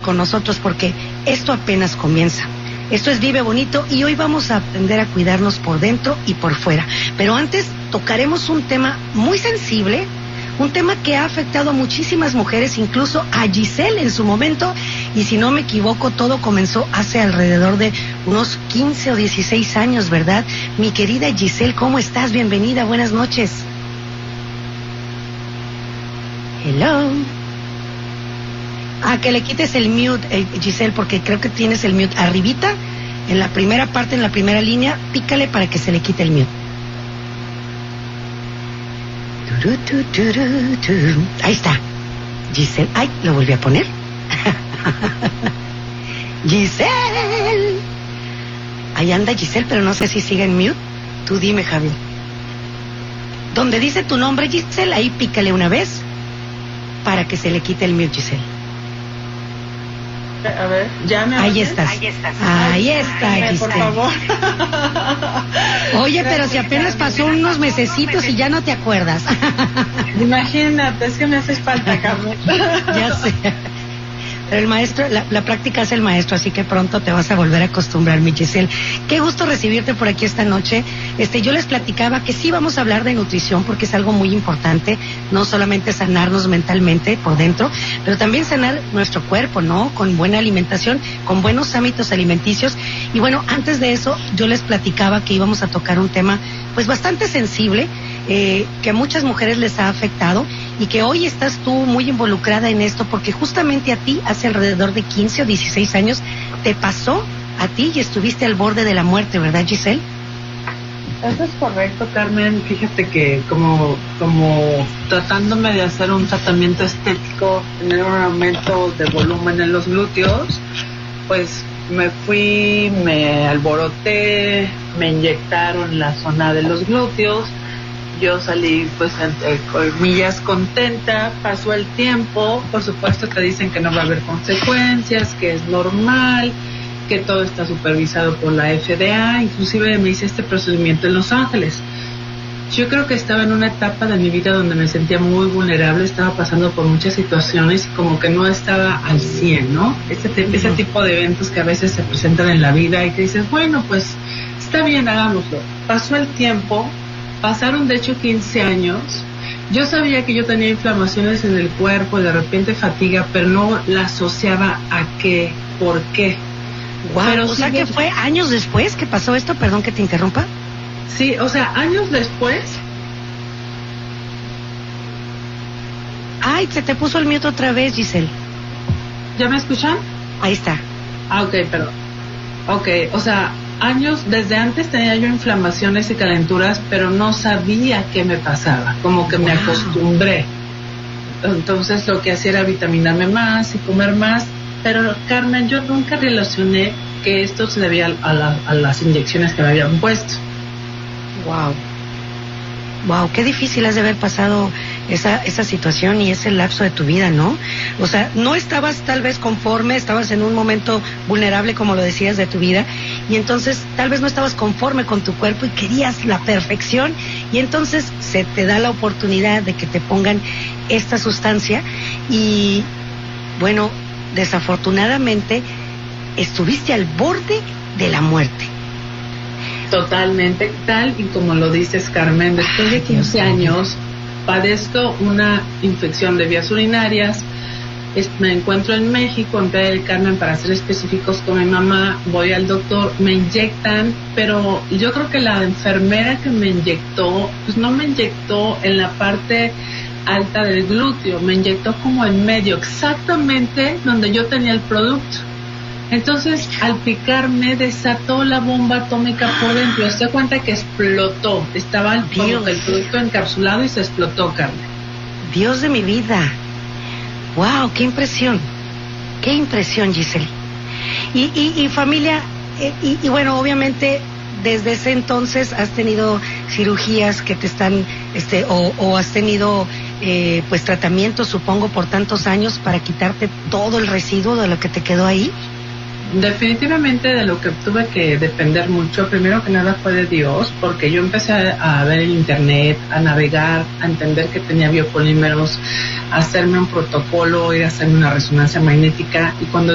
con nosotros porque esto apenas comienza. Esto es Vive Bonito y hoy vamos a aprender a cuidarnos por dentro y por fuera. Pero antes tocaremos un tema muy sensible, un tema que ha afectado a muchísimas mujeres, incluso a Giselle en su momento. Y si no me equivoco, todo comenzó hace alrededor de unos 15 o 16 años, ¿verdad? Mi querida Giselle, ¿cómo estás? Bienvenida, buenas noches. Hello. Que le quites el mute, Giselle, porque creo que tienes el mute arribita, en la primera parte, en la primera línea, pícale para que se le quite el mute. Ahí está. Giselle, lo volví a poner. Giselle. Ahí anda Giselle, pero no sé si sigue en mute. Tú dime, Javi. Donde dice tu nombre, Giselle, ahí pícale una vez para que se le quite el mute, Giselle. A ver, ya me Ahí estás. Ahí está, Giselle. Por favor. Oye, pero si apenas pasó unos mesecitos y ya no te acuerdas. Imagínate, es que me hace falta, Carmen. Ya sé. Pero el maestro, la práctica es el maestro, así que pronto te vas a volver a acostumbrar, mi Giselle. Qué gusto recibirte por aquí esta noche. Yo les platicaba que sí vamos a hablar de nutrición porque es algo muy importante, no solamente sanarnos mentalmente por dentro, pero también sanar nuestro cuerpo, ¿no? Con buena alimentación, con buenos hábitos alimenticios. Y bueno, antes de eso, yo les platicaba que íbamos a tocar un tema, pues bastante sensible, que a muchas mujeres les ha afectado y que hoy estás tú muy involucrada en esto porque justamente a ti hace alrededor de 15 o 16 años te pasó a ti y estuviste al borde de la muerte, ¿verdad, Giselle? Eso es correcto, Carmen. Fíjate que como tratándome de hacer un tratamiento estético, tener un aumento de volumen en los glúteos, pues me alboroté, me inyectaron la zona de los glúteos. Yo salí, pues, entre comillas, contenta. Pasó el tiempo. Por supuesto te dicen que no va a haber consecuencias, que es normal, que todo está supervisado por la FDA. Inclusive me hice este procedimiento en Los Ángeles. Yo creo que estaba en una etapa de mi vida donde me sentía muy vulnerable. Estaba pasando por muchas situaciones y como que no estaba al 100, ¿no? Ese tipo de eventos que a veces se presentan en la vida y que dices, bueno, pues, está bien, hagámoslo. Pasó el tiempo. Pasaron de hecho 15 años. Yo sabía que yo tenía inflamaciones en el cuerpo, de repente fatiga, pero no la asociaba a qué, por qué. Wow, pero o sea que fue años después que pasó esto, perdón que te interrumpa. Sí, o sea, años después. Se te puso el mute otra vez, Giselle. ¿Ya me escuchan? Ahí está. Ok, perdón. Ok, o sea, años, desde antes tenía yo inflamaciones y calenturas, pero no sabía qué me pasaba, como que me acostumbré. Entonces lo que hacía era vitaminarme más y comer más, pero Carmen, yo nunca relacioné que esto se debía a las inyecciones que me habían puesto. Wow, qué difícil has de haber pasado esa situación y ese lapso de tu vida, ¿no? O sea, no estabas tal vez conforme, estabas en un momento vulnerable, como lo decías, de tu vida, y entonces tal vez no estabas conforme con tu cuerpo y querías la perfección, y entonces se te da la oportunidad de que te pongan esta sustancia y, bueno, desafortunadamente estuviste al borde de la muerte. Totalmente, tal y como lo dices, Carmen. Después de 15 años padezco una infección de vías urinarias. Me encuentro en México, en Playa del Carmen, para ser específicos, con mi mamá. Voy al doctor, me inyectan, pero yo creo que la enfermera que me inyectó, pues no me inyectó en la parte alta del glúteo, me inyectó como en medio, exactamente donde yo tenía el producto. Entonces, al picarme, desató la bomba atómica por dentro. Se da cuenta que explotó. Estaba el producto encapsulado y se explotó, Carmen. Dios de mi vida. Wow, qué impresión, Giselle. Y familia, y bueno, obviamente desde ese entonces has tenido cirugías que te están, o has tenido pues tratamientos, supongo, por tantos años para quitarte todo el residuo de lo que te quedó ahí. Definitivamente de lo que tuve que depender mucho, primero que nada fue de Dios, porque yo empecé a ver el internet, a navegar, a entender que tenía biopolímeros, a hacerme un protocolo, ir a hacerme una resonancia magnética, y cuando